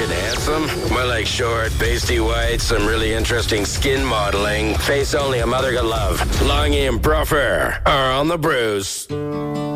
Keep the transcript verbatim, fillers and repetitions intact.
looking handsome? More like short, pasty white, some really interesting skin modeling, face only a mother could love. Longy and Bruffer are on the brews.